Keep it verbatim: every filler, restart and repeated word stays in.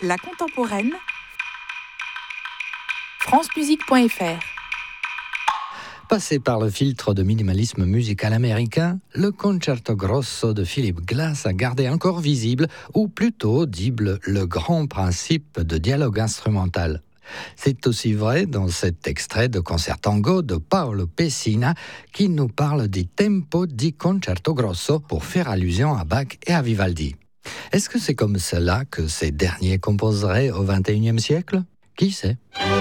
La contemporaine, francemusique point f r. Passé par le filtre de minimalisme musical américain, le Concerto Grosso de Philip Glass a gardé encore visible, ou plutôt audible, le grand principe de dialogue instrumental. C'est aussi vrai dans cet extrait de Concertango de Paolo Pessina qui nous parle des tempo di Concerto Grosso pour faire allusion à Bach et à Vivaldi. Est-ce que c'est comme cela que ces derniers composeraient au vingt et unième siècle ? Qui sait ?